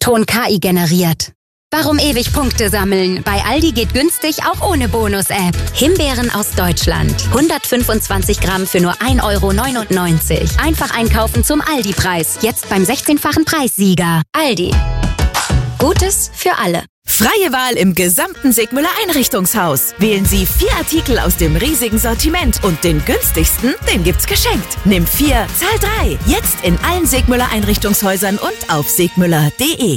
Ton KI generiert. Warum ewig Punkte sammeln? Bei Aldi geht günstig auch ohne Bonus-App. Himbeeren aus Deutschland. 125 Gramm für nur 1,99 €. Einfach einkaufen zum Aldi-Preis. Jetzt beim 16-fachen Preissieger. Aldi. Gutes für alle. Freie Wahl im gesamten Sigmüller Einrichtungshaus. Wählen Sie 4 Artikel aus dem riesigen Sortiment und den günstigsten, den gibt's geschenkt. Nimm 4, zahl 3. Jetzt in allen Sigmüller Einrichtungshäusern und auf sigmüller.de.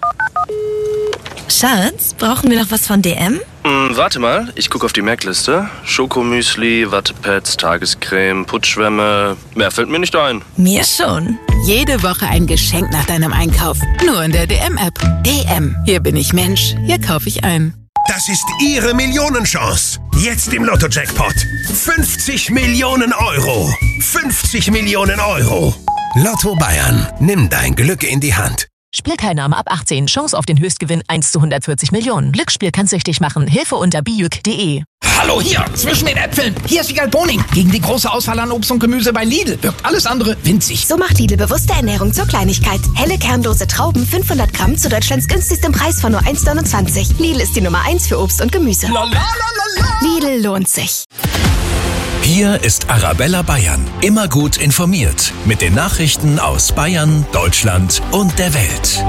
Schatz, brauchen wir noch was von DM? Warte mal, ich gucke auf die Merkliste. Schokomüsli, Wattepads, Tagescreme, Putzschwämme. Mehr fällt mir nicht ein. Mir schon. Jede Woche ein Geschenk nach deinem Einkauf. Nur in der DM-App. DM. Hier bin ich Mensch. Hier kaufe ich ein. Das ist Ihre Millionenchance. Jetzt im Lotto-Jackpot. 50 Millionen Euro. 50 Millionen Euro. Lotto Bayern. Nimm dein Glück in die Hand. Spielteilnahme ab 18. Chance auf den Höchstgewinn 1 zu 140 Millionen. Glücksspiel kann süchtig machen. Hilfe unter bijuk.de. Hallo hier, zwischen den Äpfeln. Hier ist Wiegald Boning. Gegen die große Auswahl an Obst und Gemüse bei Lidl wirkt alles andere winzig. So macht Lidl bewusste Ernährung zur Kleinigkeit. Helle kernlose Trauben 500 Gramm zu Deutschlands günstigstem Preis von nur 1,29 €. Lidl ist die Nummer 1 für Obst und Gemüse. Lidl lohnt sich. Hier ist Arabella Bayern. Immer gut informiert. Mit den Nachrichten aus Bayern, Deutschland und der Welt.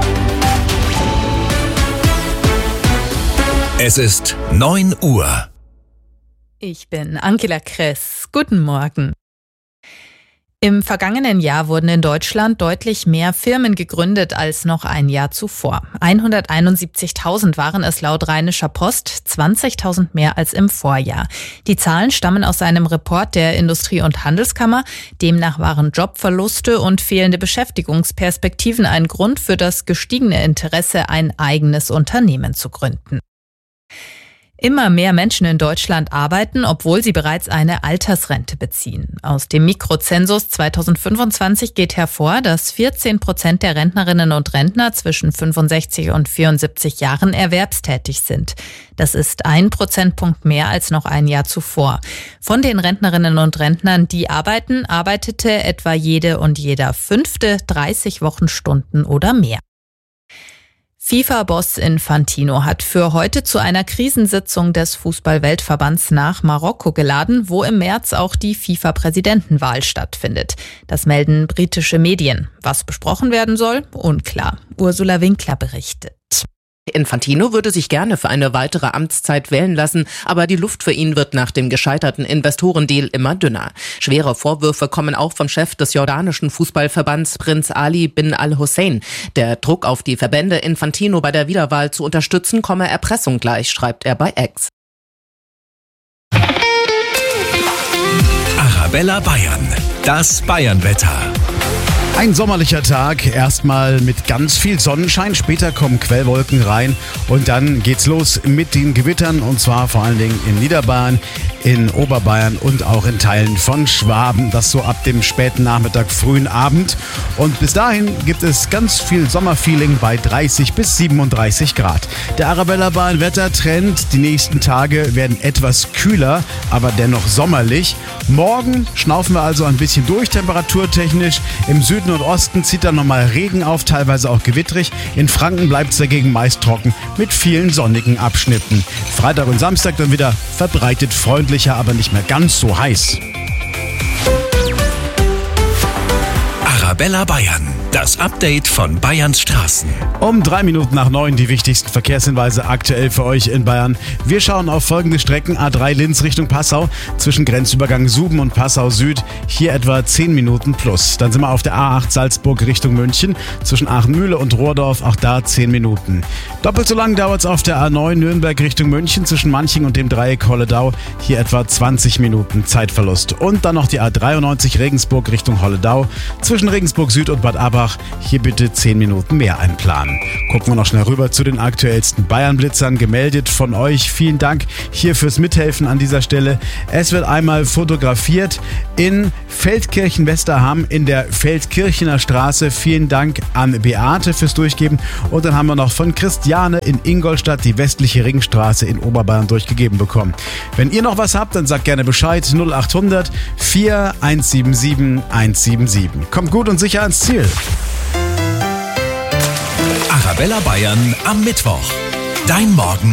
Es ist 9 Uhr. Ich bin Angela Kress. Guten Morgen. Im vergangenen Jahr wurden in Deutschland deutlich mehr Firmen gegründet als noch ein Jahr zuvor. 171.000 waren es laut Rheinischer Post, 20.000 mehr als im Vorjahr. Die Zahlen stammen aus einem Report der Industrie- und Handelskammer. Demnach waren Jobverluste und fehlende Beschäftigungsperspektiven ein Grund für das gestiegene Interesse, ein eigenes Unternehmen zu gründen. Immer mehr Menschen in Deutschland arbeiten, obwohl sie bereits eine Altersrente beziehen. Aus dem Mikrozensus 2025 geht hervor, dass 14% der Rentnerinnen und Rentner zwischen 65 und 74 Jahren erwerbstätig sind. Das ist 1 Prozentpunkt mehr als noch ein Jahr zuvor. Von den Rentnerinnen und Rentnern, die arbeiten, arbeitete etwa jede und jeder Fünfte 30 Wochenstunden oder mehr. FIFA-Boss Infantino hat für heute zu einer Krisensitzung des Fußball-Weltverbands nach Marokko geladen, wo im März auch die FIFA-Präsidentenwahl stattfindet. Das melden britische Medien. Was besprochen werden soll? Unklar. Ursula Winkler berichtet. Infantino würde sich gerne für eine weitere Amtszeit wählen lassen, aber die Luft für ihn wird nach dem gescheiterten Investorendeal immer dünner. Schwere Vorwürfe kommen auch vom Chef des jordanischen Fußballverbands Prinz Ali bin al-Hussein. Der Druck auf die Verbände, Infantino bei der Wiederwahl zu unterstützen, komme Erpressung gleich, schreibt er bei X. Arabella Bayern, das Bayernwetter. Ein sommerlicher Tag, erstmal mit ganz viel Sonnenschein, später kommen Quellwolken rein und dann geht's los mit den Gewittern und zwar vor allen Dingen in Niederbayern, in Oberbayern und auch in Teilen von Schwaben, das so ab dem späten Nachmittag, frühen Abend und bis dahin gibt es ganz viel Sommerfeeling bei 30 bis 37 Grad. Der Arabella Bayern Wettertrend, die nächsten Tage werden etwas kühler, aber dennoch sommerlich. Morgen schnaufen wir also ein bisschen durch, temperaturtechnisch. Im Süden und Osten zieht dann nochmal Regen auf, teilweise auch gewittrig. In Franken bleibt es dagegen meist trocken mit vielen sonnigen Abschnitten. Freitag und Samstag dann wieder verbreitet freundlicher, aber nicht mehr ganz so heiß. Arabella Bayern, das Update von Bayerns Straßen. Um 9:03 die wichtigsten Verkehrshinweise aktuell für euch in Bayern. Wir schauen auf folgende Strecken. A3 Linz Richtung Passau, zwischen Grenzübergang Suben und Passau Süd, hier etwa 10 Minuten plus. Dann sind wir auf der A8 Salzburg Richtung München, zwischen Aachen-Mühle und Rohrdorf, auch da 10 Minuten. Doppelt so lang dauert es auf der A9 Nürnberg Richtung München, zwischen Manching und dem Dreieck Holledau, hier etwa 20 Minuten Zeitverlust. Und dann noch die A93 Regensburg Richtung Holledau, zwischen Regensburg Süd und Bad Abach, hier bitte 10 Minuten mehr einplanen. Gucken wir noch schnell rüber zu den aktuellsten Bayern-Blitzern, gemeldet von euch. Vielen Dank hier fürs Mithelfen an dieser Stelle. Es wird einmal fotografiert in Feldkirchen-Westerham in der Feldkirchener Straße. Vielen Dank an Beate fürs Durchgeben. Und dann haben wir noch von Christiane in Ingolstadt die westliche Ringstraße in Oberbayern durchgegeben bekommen. Wenn ihr noch was habt, dann sagt gerne Bescheid. 0800 4177 177. Kommt gut und sicher ans Ziel. Arabella Bayern am Mittwoch. Dein Morgen